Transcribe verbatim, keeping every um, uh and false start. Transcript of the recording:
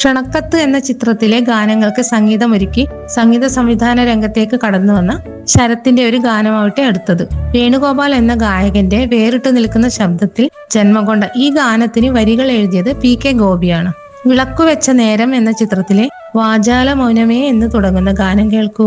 ക്ഷണക്കത്ത് എന്ന ചിത്രത്തിലെ ഗാനങ്ങൾക്ക് സംഗീതമൊരുക്കി സംഗീത സംവിധാന രംഗത്തേക്ക് കടന്നു വന്ന ശരത്തിന്റെ ഒരു ഗാനമാവട്ടെ അടുത്തത്. വേണുഗോപാൽ എന്ന ഗായകന്റെ വേറിട്ടു നിൽക്കുന്ന ശബ്ദത്തിൽ ജന്മം കൊണ്ട ഈ ഗാനത്തിന് വരികൾ എഴുതിയത് പി കെ ഗോപിയാണ്. വിളക്കുവെച്ച നേരം എന്ന ചിത്രത്തിലെ വാചാല മൗനമേ എന്ന് തുടങ്ങുന്ന ഗാനം കേൾക്കൂ.